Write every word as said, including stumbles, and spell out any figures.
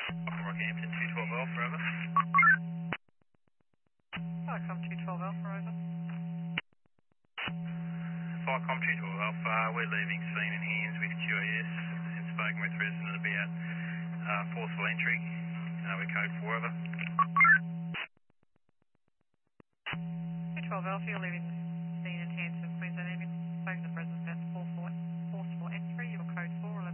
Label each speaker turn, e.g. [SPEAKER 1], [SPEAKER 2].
[SPEAKER 1] Rockhampton, two twelve Alpha, over.
[SPEAKER 2] Welcome two twelve Alpha, over.
[SPEAKER 1] Firecom two twelve Alpha, we're leaving scene in hands with Q A S and spoken with resident about uh, forceful entry. Uh, we're code four, over.
[SPEAKER 2] two twelve Alpha, you're leaving the scene in hands of Queensland Ambulance. Spoken to the resident about forceful, forceful entry. Your code four.